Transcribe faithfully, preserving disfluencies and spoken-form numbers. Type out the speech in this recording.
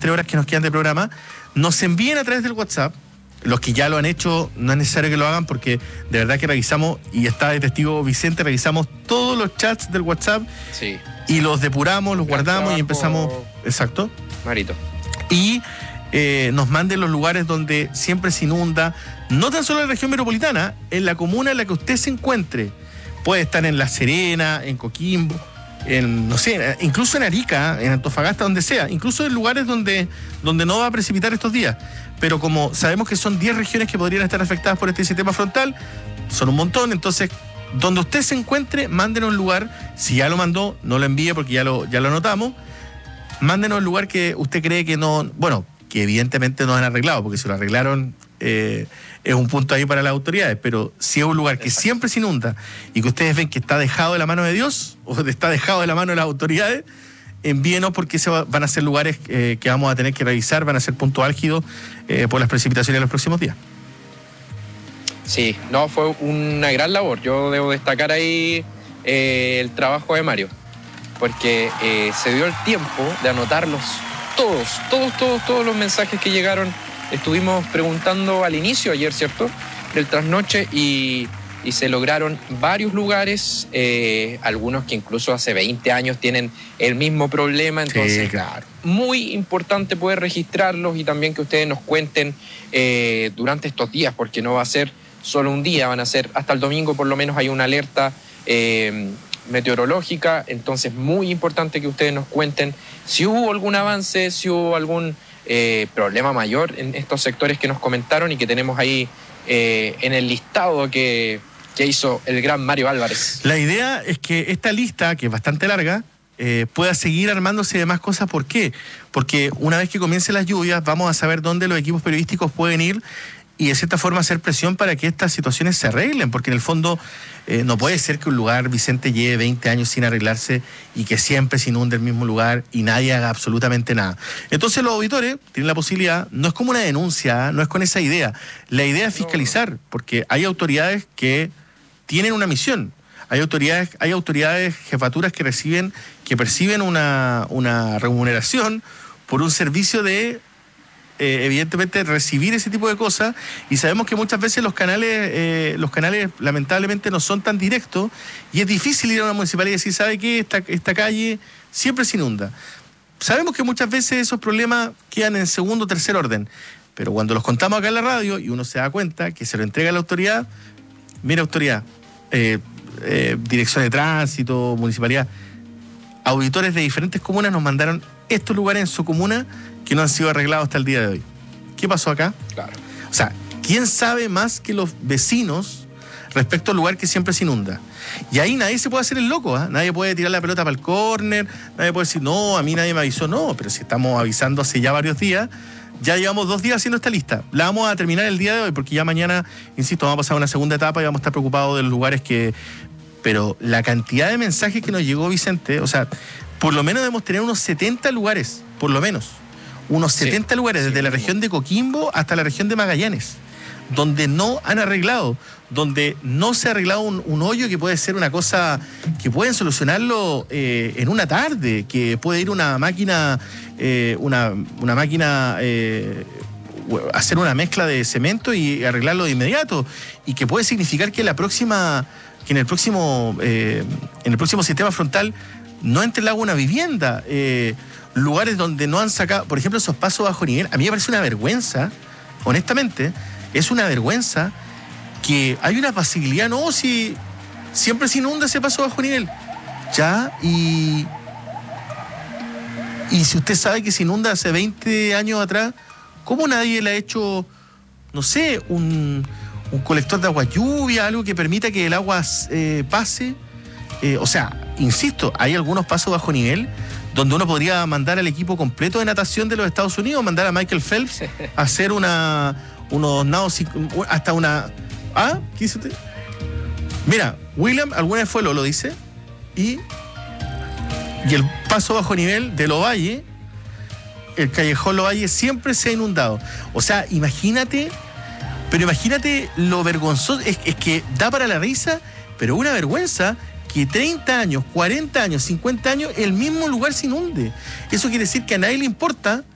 tres horas que nos quedan de programa, nos envíen a través del WhatsApp. Los que ya lo han hecho, no es necesario que lo hagan porque de verdad que revisamos, y está de testigo Vicente, revisamos todos los chats del WhatsApp, sí, y los depuramos, los guardamos trabajo, y empezamos... Exacto. Marito. Y eh, nos manden los lugares donde siempre se inunda, no tan solo en la región metropolitana, en la comuna en la que usted se encuentre. Puede estar en La Serena, en Coquimbo, en, no sé, incluso en Arica, en Antofagasta, donde sea, incluso en lugares donde, donde no va a precipitar estos días. Pero como sabemos que son diez regiones que podrían estar afectadas por este sistema frontal, son un montón, entonces, donde usted se encuentre, mándenos un lugar. Si ya lo mandó, no lo envíe porque ya lo, ya lo anotamos. Mándenos el lugar que usted cree que no, bueno, que evidentemente no han arreglado, porque si lo arreglaron eh, es un punto ahí para las autoridades, pero si es un lugar que Exacto. siempre se inunda y que ustedes ven que está dejado de la mano de Dios o está dejado de la mano de las autoridades, envíenos porque se va, van a ser lugares eh, que vamos a tener que revisar, van a ser puntos álgidos eh, por las precipitaciones de los próximos días. Sí, no, fue una gran labor. Yo debo destacar ahí eh, el trabajo de Mario, porque eh, se dio el tiempo de anotarlos todos, todos, todos, todos los mensajes que llegaron. Estuvimos preguntando al inicio ayer, ¿cierto?, del trasnoche, y, y se lograron varios lugares, eh, algunos que incluso hace veinte años tienen el mismo problema. Entonces, sí, claro, muy importante poder registrarlos y también que ustedes nos cuenten eh, durante estos días, porque no va a ser solo un día, van a ser hasta el domingo por lo menos. Hay una alerta eh, meteorológica, entonces muy importante que ustedes nos cuenten si hubo algún avance, si hubo algún eh, problema mayor en estos sectores que nos comentaron y que tenemos ahí eh, en el listado que, que hizo el gran Mario Álvarez. La idea es que esta lista, que es bastante larga, eh, pueda seguir armándose de más cosas. ¿Por qué? Porque una vez que comiencen las lluvias vamos a saber dónde los equipos periodísticos pueden ir y de cierta forma hacer presión para que estas situaciones se arreglen, porque en el fondo eh, no puede ser que un lugar, Vicente, lleve veinte años sin arreglarse y que siempre se inunde el mismo lugar y nadie haga absolutamente nada. Entonces los auditores tienen la posibilidad, no es como una denuncia, no es con esa idea, la idea es fiscalizar, porque hay autoridades que tienen una misión, hay autoridades, hay autoridades, jefaturas que reciben, que perciben una, una remuneración por un servicio de Eh, evidentemente recibir ese tipo de cosas, y sabemos que muchas veces los canales eh, los canales lamentablemente no son tan directos y es difícil ir a una municipalidad y decir, ¿sabe qué? Esta, esta calle siempre se inunda. Sabemos que muchas veces esos problemas quedan en segundo o tercer orden, pero cuando los contamos acá en la radio y uno se da cuenta que se lo entrega a la autoridad, mira autoridad, eh, eh, dirección de tránsito, municipalidad, auditores de diferentes comunas nos mandaron estos lugares en su comuna que no han sido arreglados hasta el día de hoy. ¿Qué pasó acá? Claro. O sea, ¿quién sabe más que los vecinos respecto al lugar que siempre se inunda? Y ahí nadie se puede hacer el loco, ¿eh? Nadie puede tirar la pelota para el córner, nadie puede decir, no, a mí nadie me avisó. No, pero si estamos avisando hace ya varios días, ya llevamos dos días haciendo esta lista. La vamos a terminar el día de hoy, porque ya mañana, insisto, vamos a pasar a una segunda etapa y vamos a estar preocupados de los lugares que... Pero la cantidad de mensajes que nos llegó, Vicente, o sea, por lo menos debemos tener unos setenta lugares, por lo menos. Unos setenta sí, lugares, desde sí, la región de Coquimbo hasta la región de Magallanes, donde no han arreglado, donde no se ha arreglado un, un hoyo que puede ser una cosa que pueden solucionarlo eh, en una tarde, que puede ir una máquina, eh, una, una máquina, eh, hacer una mezcla de cemento y arreglarlo de inmediato, y que puede significar que la próxima, que en el próximo, eh, en el próximo sistema frontal no entre el agua una vivienda. Eh, lugares donde no han sacado, por ejemplo, esos pasos bajo nivel, a mí me parece una vergüenza, honestamente, es una vergüenza que hay una facilidad, no, si siempre se inunda ese paso bajo nivel, ya, y y si usted sabe que se inunda hace veinte años atrás, ¿cómo nadie le ha hecho, no sé, un, un colector de agua lluvia, algo que permita que el agua eh, pase? Eh, o sea, insisto, hay algunos pasos bajo nivel donde uno podría mandar al equipo completo de natación de los Estados Unidos, mandar a Michael Phelps a hacer una, unos nados, hasta una... ¿Ah? ¿Qué dice usted? Mira, William alguna vez fue Lolo, dice, y, y el paso bajo nivel de Lovalle, el callejón Lovalle, siempre se ha inundado. O sea, imagínate, pero imagínate lo vergonzoso, es, es que da para la risa, pero una vergüenza que treinta años, cuarenta años, cincuenta años, el mismo lugar se inunde. Eso quiere decir que a nadie le importa